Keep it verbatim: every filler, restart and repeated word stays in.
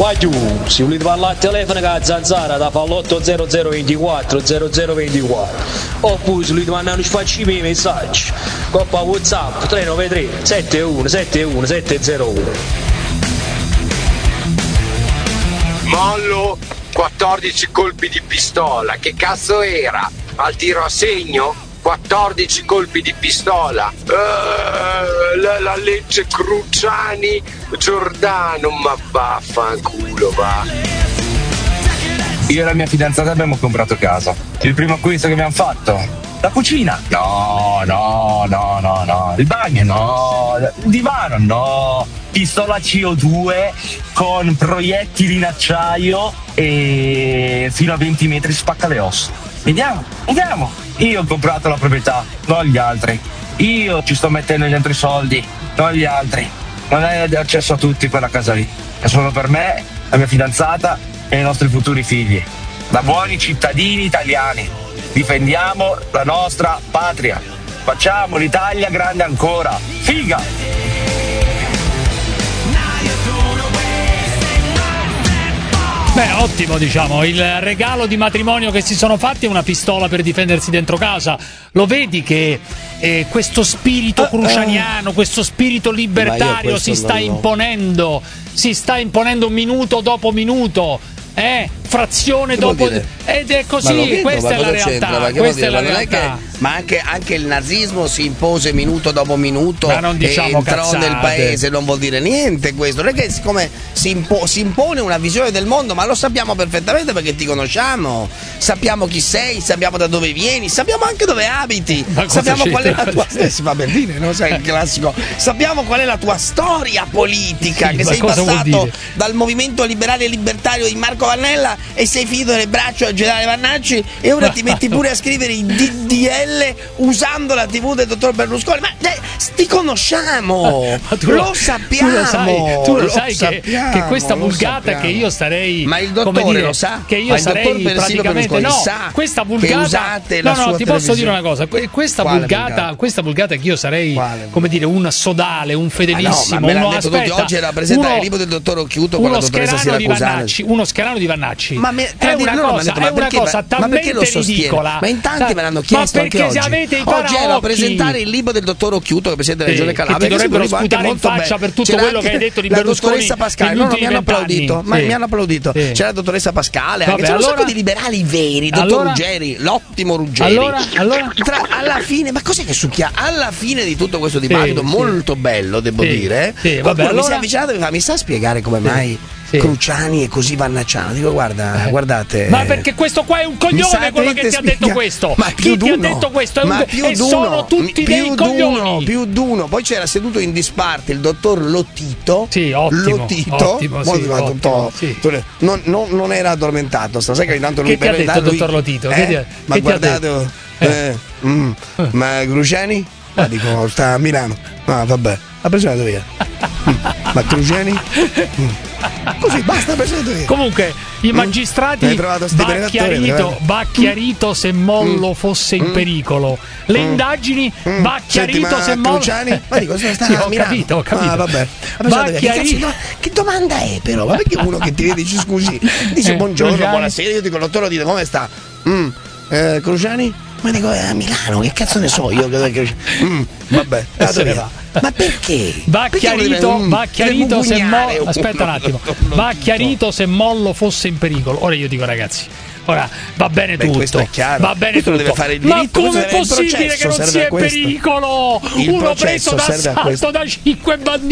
Guagliù, se volete parlare al telefono con la zanzara da fa l'otto zero zero ventiquattro zero zero ventiquattro, oppure se volete mandare un spacci i messaggi coppa WhatsApp tre nove tre sette uno sette uno sette zero uno. Mollo, quattordici colpi di pistola, che cazzo era? Al tiro a segno? quattordici colpi di pistola. Uh, la, la legge Cruciani Giordano, ma vaffanculo, va. Io e la mia fidanzata abbiamo comprato casa. Il primo acquisto che abbiamo fatto? La cucina? No, no, no, no, no. Il bagno? No. Il divano? No. Pistola C O due con proiettili in acciaio e fino a venti metri spacca le ossa. Vediamo, vediamo. Io ho comprato la proprietà, non gli altri. Io ci sto mettendo gli altri soldi, non gli altri. Non hai accesso a tutti quella casa lì. È solo per me, la mia fidanzata e i nostri futuri figli. Da buoni cittadini italiani. Difendiamo la nostra patria. Facciamo l'Italia grande ancora. Figa! Beh, ottimo, diciamo, il regalo di matrimonio che si sono fatti è una pistola per difendersi dentro casa. Lo vedi che eh, questo spirito crucianiano, questo spirito libertario si sta imponendo, si sta imponendo minuto dopo minuto, eh? Frazione dopo, ed è così, vedo, questa è la realtà, questa è la realtà. Che, ma anche, anche il nazismo si impose minuto dopo minuto, ma non diciamo e entrò cazzate. Nel paese, non vuol dire niente questo, non è che siccome si, impo, si impone una visione del mondo, ma lo sappiamo perfettamente perché ti conosciamo, sappiamo chi sei, sappiamo da dove vieni, sappiamo anche dove abiti, sappiamo qual è la tua eh, si fa per dire, no? Sai, il classico, sappiamo qual è la tua storia politica, sì, che sei passato dal movimento liberale e libertario di Marco Vannella e sei finito nel braccio al generale Vannacci e ora ti metti pure a scrivere i D D L usando la tivù del dottor Berlusconi. Ma eh, ti conosciamo, lo, lo sappiamo, tu lo sai, tu lo lo sai che, che questa vulgata che io starei, ma il dottore come dire, lo sa, che io sarei praticamente no, sa questa vulgata no no ti posso dire una cosa, questa vulgata, questa vulgata che io sarei Quale? come dire un sodale, un fedelissimo, ah no, ma me uno detto aspetta, tutti oggi era presente uno, il libro del dottor Occhiuto con la dottoressa Siracusano, uno scherano di Vannacci. Ma me, è una no, cosa, detto, è ma una perché, cosa ma, talmente ma lo ridicola. Ma in tanti me l'hanno chiesto ma perché anche se oggi. avete i Oggi ero a paraocchi presentare il libro del dottor Occhiuto, che è presidente della Regione Calabria, che ti dovrebbero sputare in faccia per tutto quello che hai detto di Berlusconi. La dottoressa Pascale, no, no, mi hanno applaudito, ma mi hanno applaudito. C'è la dottoressa Pascale, anche c'è un sacco di liberali veri, il dottor Ruggeri, l'ottimo Ruggeri. Allora, allora alla fine, ma cos'è che succhia? Alla fine di tutto questo dibattito molto bello, devo dire, qualcuno mi si è avvicinato e mi fa: mi sa spiegare come mai Sì. Cruciani e così Vannacciano? Dico, guarda, guardate. Ma perché questo qua è un coglione quello che ti ha detto questo? Ma chi ti ha detto questo? È un ma più e sono tutti più dei coglioni. Più d'uno. Poi c'era seduto in disparte il dottor Lotito. Sì, ottimo. Lotito. Ottimo, sì, ottimo, sì. Non, non, non era addormentato. Sai che intanto lui che ti ha detto il dottor Lotito? Eh? Che ti ha, ma che guardate, ti eh, mm, ma Cruciani? Ma dico, sta a Milano. Ah, vabbè, ha preso via. Ma Cruciani? Così basta, preso via. Comunque i magistrati mm. va chiarito, va chiarito se Mollo mm. fosse in mm. pericolo. Le mm. indagini mm. va chiarito Senti, se Mollo Cruciani? Ma dico, sta sì, ho capito, ho capito. Ah, vabbè. Va chiarito. Che, che domanda è però? Ma perché uno che ti vede dice scusi, dice eh, buongiorno, Cruciani. Buonasera, io dico dottore, dico come sta? Mm. Eh, Cruciani? Ma dico, è a Milano, che cazzo ne so io? Mm, vabbè, ma perché? Va perché chiarito, deve, va chiarito se Mollo. Aspetta un attimo, va chiarito se Mollo fosse in pericolo. Ora io dico, ragazzi, ora va bene Beh, tutto, è chiaro. va bene questo tutto. Deve fare il diritto, ma come è possibile che non sia in pericolo? Il Uno preso d'assalto da cinque bambini.